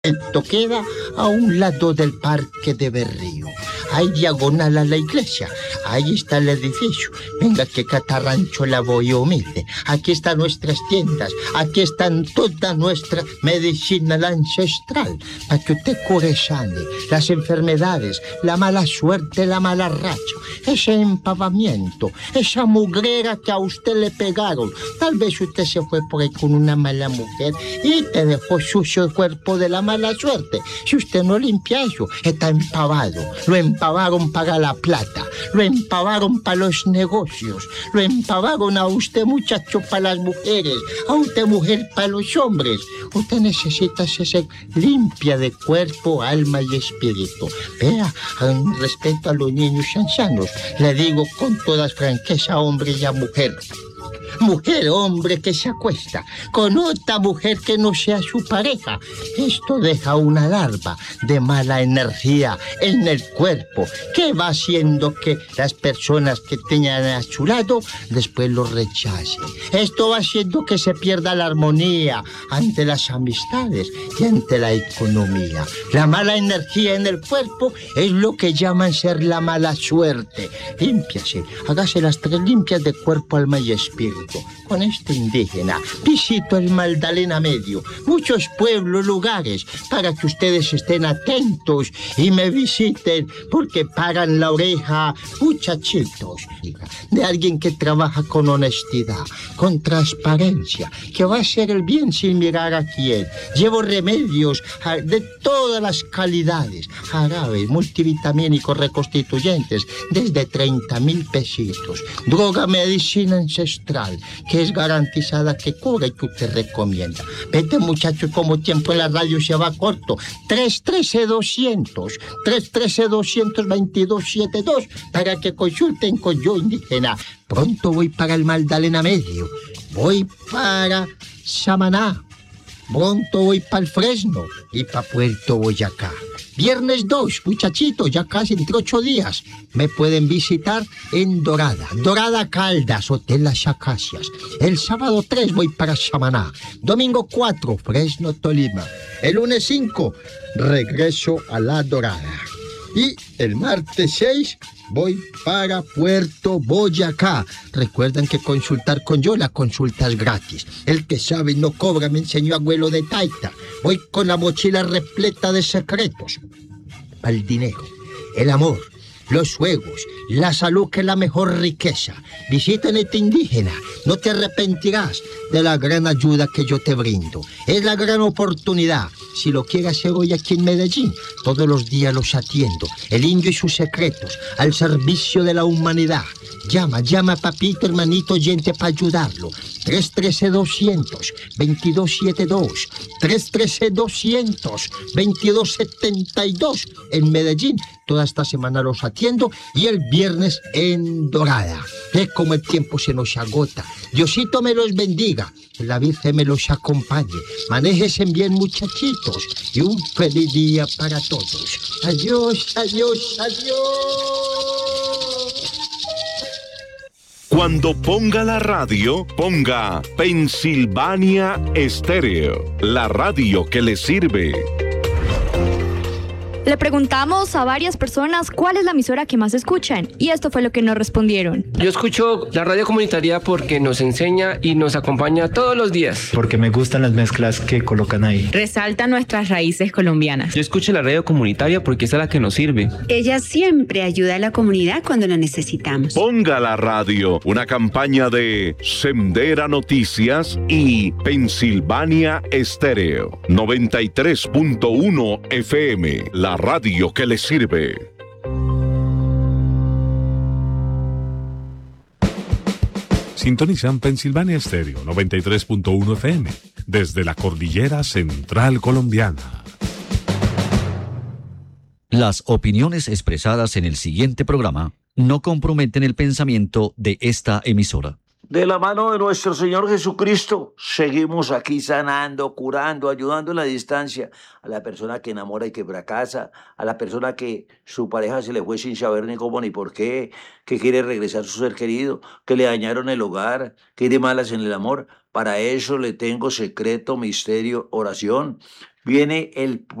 Esto queda a un lado del Parque de Berrío. Hay diagonal a la iglesia. Ahí está el edificio. Venga que Catarrancho la voy humilde. Aquí están nuestras tiendas. Aquí están toda nuestra medicina ancestral. Para que usted cure sane las enfermedades, la mala suerte, la mala racha, ese empavamiento, esa mugrera que a usted le pegaron. Tal vez usted se fue por ahí con una mala mujer y te dejó sucio el cuerpo de la mala suerte. Si usted no limpia eso, está empavado. Lo empavaron para la plata, lo empavaron para los negocios, lo empavaron a usted, muchacho, para las mujeres, a usted, mujer, para los hombres. Usted necesita ser limpia de cuerpo, alma y espíritu. Vea, en respeto a los niños y ancianos, le digo con toda franqueza, hombre y a mujer. Mujer, hombre que se acuesta con otra mujer que no sea su pareja, esto deja una larva de mala energía en el cuerpo que va haciendo que las personas que tengan a su lado después lo rechacen. Esto va haciendo que se pierda la armonía ante las amistades y ante la economía. La mala energía en el cuerpo es lo que llaman ser la mala suerte. Límpiase, hágase las 3 limpias de cuerpo, alma y espíritu. Con este indígena visito el Magdalena Medio, muchos pueblos, lugares, para que ustedes estén atentos y me visiten, porque pagan la oreja, muchachitos, de alguien que trabaja con honestidad, con transparencia, que va a hacer el bien sin mirar a quién. Llevo remedios de todas las calidades, jarabes, multivitamínicos, reconstituyentes, desde 30,000 pesitos. Droga, medicina ancestral, que es garantizada, que cura y que usted recomienda. Vete, muchachos, como tiempo en la radio se va corto. 313-200, 313-200-2272, para que consulten con Yo Indígena. Pronto voy para el Magdalena Medio, voy para Samaná, pronto voy para el Fresno y para Puerto Boyacá. Viernes 2, muchachitos, ya casi entre 8 días, me pueden visitar en Dorada Caldas, Hotel Las Acacias. El sábado 3 voy para Samaná. Domingo 4, Fresno, Tolima. El lunes 5, regreso a La Dorada. Y el martes 6, voy para Puerto Boyacá. Recuerden que consultar con yo, la consulta es gratis. El que sabe y no cobra, me enseñó abuelo de Taita. Voy con la mochila repleta de secretos. El dinero, el amor, los juegos, la salud, que es la mejor riqueza. Visiten este indígena, no te arrepentirás de la gran ayuda que yo te brindo. Es la gran oportunidad. Si lo quieres hacer hoy aquí en Medellín, todos los días los atiendo. El indio y sus secretos, al servicio de la humanidad. Llama, papito, hermanito, oyente, para ayudarlo. 313-200-2272, 313-200-2272 en Medellín. Toda esta semana los atiendo y el viernes en Dorada. Es como el tiempo se nos agota. Diosito me los bendiga, la Virgen me los acompañe. Manéjense bien, muchachitos, y un feliz día para todos. Adiós, adiós, adiós. Cuando ponga la radio, ponga Pensilvania Estéreo, la radio que le sirve. Le preguntamos a varias personas cuál es la emisora que más escuchan y esto fue lo que nos respondieron. Yo escucho la radio comunitaria porque nos enseña y nos acompaña todos los días. Porque me gustan las mezclas que colocan ahí. Resalta nuestras raíces colombianas. Yo escucho la radio comunitaria porque es la que nos sirve. Ella siempre ayuda a la comunidad cuando la necesitamos. Ponga la radio, una campaña de Sendera Noticias y Pensilvania Estéreo, 93.1 FM, la radio que le sirve. Sintonizan Pensilvania Estéreo 93.1 FM desde la cordillera central colombiana. Las opiniones expresadas en el siguiente programa no comprometen el pensamiento de esta emisora. De la mano de nuestro Señor Jesucristo, seguimos aquí sanando, curando, ayudando en la distancia a la persona que enamora y que fracasa, a la persona que su pareja se le fue sin saber ni cómo ni por qué, que quiere regresar a su ser querido, que le dañaron el hogar, que hay de malas en el amor. Para eso le tengo secreto, misterio, oración. Viene el